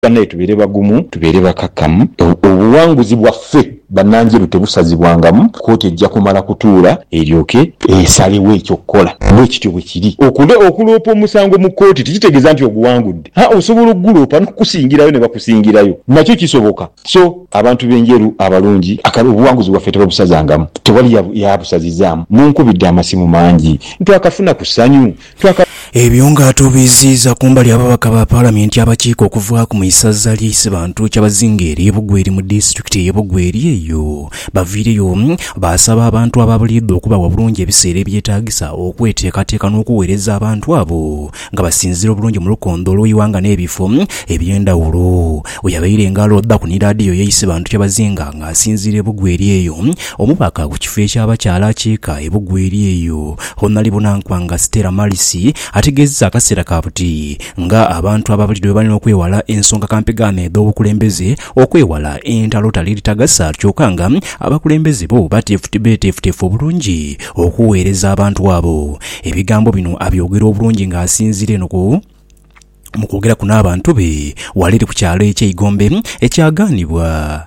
naye tubeere bagumu, tubeere bakakkamu. Obuwanguzi bwaffe bannange butebusazibwangamu, kooti ejja kumala kutuula eryoke esalewo ekyokukola. Bwekityo bwe kiri. Okuloopa omusango mu kooti tekitegeeza nti oguwangudde. Osobola okuguloopa n'okusingirayo ne bakusingirayo. Nakyo kisoboka. So abantu b'enjeru abalungi obuwanguzi bwaffe tebabusazangamu. Tewali yabusazizaamu. Munkubidde amasimu mangi. Twakafuna ku ssanyu. Ebyo ng'atubiziza kumbali ababaka ba paalamenti abakiiko okuvaako mu isaza ly'Ise Bantu Kyabazinga eri Bugweri mu disitulikiti y'e Bugweri eyo baviireyo basaba abantu ababulidde okubawa bulungi ebiseera ebyetaagisa okweteekateeka n'okuweereza abantu abo nga basinzira obulungi mu lukondo olw'Iwanga n'ebifo eby'endawulo. Oyabaire ng'alodda ku n'iraadiyo y'Ise Bantu Kyabazinga ng'asinzira e Bugweri eyo omubaka ku kifo ekyabakyala akiika e Bugweri eyo Honali Bunankwanga Stella Malisi ategeezza akaseera kabuti nga abantu ababulidde balina okwewala ensonga kampegana ed'obukulembeze okwewala entalo talitagasa kyokka nga abakulembeze bo beeteefuteefu obulungi okuweereza abantu abo. Ebigambo bino abyogera obulungi ng'asinzira eno mu kwogera ku n'abantu be waliri ku kyalo eky'Eigombe ekyagaanibwa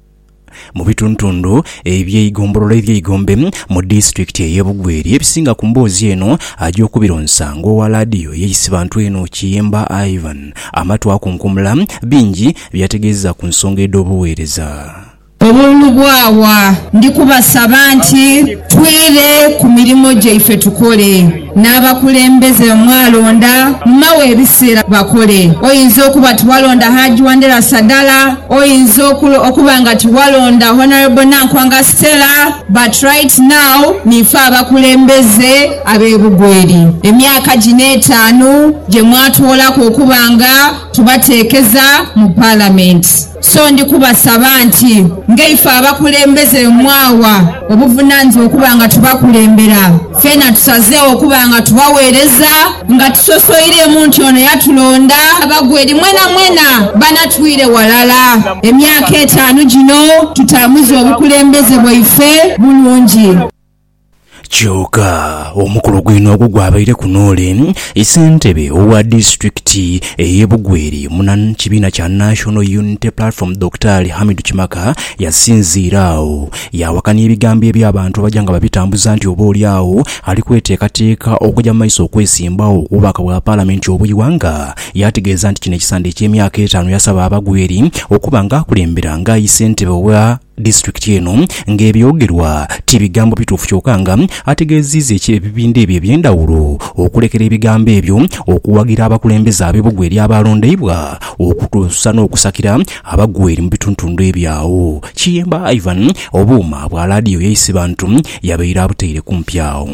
mu bitundu eby'Eigombolola eby'Eigombe mu disitulikiti ey'e Bugweri. Ebisinga ku mboozi eno agyokubira omusango wa laadiyo y'Ise Bantu eno Kiyemba Ivan amatu akunkumula bingi byategeeza ku nsonga ed'obuweereza. Obululu bwawa ndikubasaba nti twire ku mirimu gyaife tukole n'abakulembeze mwalonda mawe ebiseera bakole. Oyinza okuba tiwalonda Haji Wandera Sadala, oyinza okuba nga tiwalonda Honorable Nankwanga Stella, but right now nife abakulembeze ab'e Bugweri. Emyaka gino 5 gye mwatoolako okuba nga tubateekeza mu Parliament. So ndikubasaba nti ngeife abakulembeze mwawa obuvunaanyizibwa okuba nga tubakulembera, fena tusazeewo okuba nga tubaweereza nga tusosoiremu nti ono yatulonda. Abagweri mwena banatwire walala. Emyaka 5 gino tutamuze obukulembeze bwaife bulungi. Kyokka omukulu gwino ogwo gwabaire ku Noole Ssentebe owa disitulikiti ey'e Bugweri mu kibiina kya National Unity Platform Dr. Hamidu Kimaka yasinziiraawo yawakana ebigambo eby'abantu bajja nga babitambuza nti oba oliawo ali kweteekateeka okujja mu maiso okwesimbawo obubaka bwa paalamenti obw'Iwanga. Yategeeza nti kino ekisande eky'emyaka 5 yasaba Abagweri okuba ng'akulembera nga Ssentebe owa disitulikiti eno ng'ebyogerwa tibigambo bituufu kyokka nga ategeezizza ebibinda ebyo eby'endawulo okulekera ebigambo ebyo okuwagira abakulembeze ab'e Bugweri abalondeibwa okutuusa n'okusakira Abagweri mu bitundu ebyawo. Kiyemba Ivan obuuma bwa laadiyo y'Ise Bantu yabeera abuteire kumpi awo.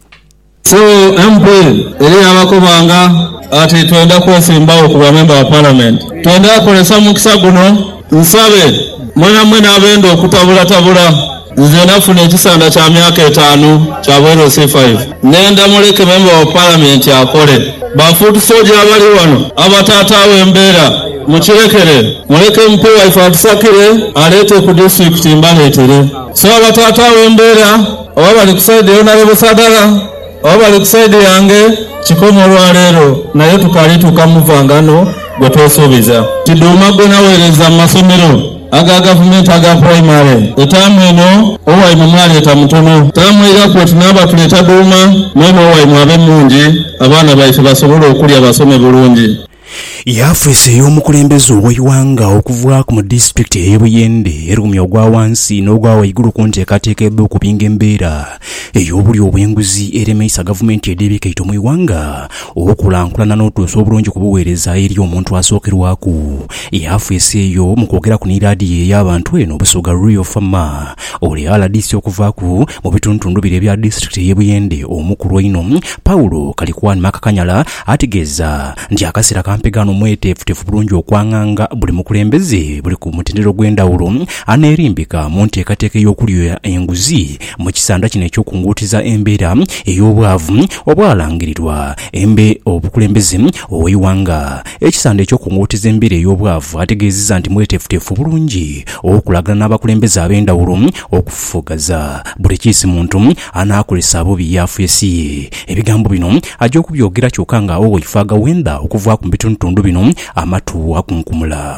So MP eri abakubanga ati twenda kwesimbawo ku bamemba wa Parliament, twenda kukolesa mukisa guno nsabe mwena abenda okutabula nze nafuna ekisanda kya myaka 5 kya bwero C5 nenda muleke memba wa Parliament akole. Bafuutu soja abali wano abatatawe embeera mukirekere, muleke MP waife atusakire aleete ku district mbaleetere. So abatatawe embeera oba bali kusaidi Honorable Sadala oba bali kusaidi yange kikomo olwaleero naye tukali tukamuvangano gwe twesuubiza. Tiduma gwe naweereza mu masomero aga gavumenti aga primary etamu eno owaimu mwaleeta mutono tamu era kwoti n'abatuleta duuma mwema owaimu abe mungi abaana baife basobole okulya basome bulungi. Yafeese ey'omukulembeze ow'Iwanga okuvaako mu disitulikiti ey'e Buyende erumya ogwa wansi n'ogwa waigulu ku nteekateeka y'okupinga embeera ey'obuli obw'enguzi eremesa gavumenti eddeebika ito mu Iwanga okulankulana n'otuusa obulungi ku buweereza eri omuntu asookerwaku. Yafeese eyo mu kwogera ku n'iraadiyo ey'abantu eno Busoga Royal Farmer oli RDC okuvaako mu bitundu bire ebya disitulikiti ey'e Buyende omukulu eno Paulo Kalikwani Makakanyala ategeeza nti akaseera kampegano omweteefuteefu bulungi okwanganga buli mukulembeze buli ku mutendero gw'endawulo aneerimbika mu nteekateeka ey'okulya enguzi mu kisanda kino ekyokunguutiza embeera ey'obwavu obwalangirirwa obukulembeze ow'Iwanga. Ekisanda ekyokunguutiza embeera ey'obwavu ategeezezza nti mweteefuteefu bulungi okulagana n'abakulembeze ab'endawulo okufufugaza buli kiisi muntu anaakolesa abo byafeesi ye. Ebigambo bino ajja okubyogera kyokka nga owaife agawenda okuva ku bitundu bino amatu akunkumula.